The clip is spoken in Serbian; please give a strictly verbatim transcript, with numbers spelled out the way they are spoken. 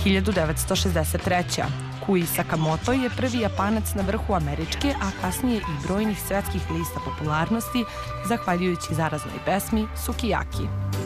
hiljadu devetsto šezdeset treće. Kui Sakamoto je prvi Japanac na vrhu američke, a kasnije i brojnih svetskih lista popularnosti, zahvaljujući zaraznoj pesmi Sukiyaki.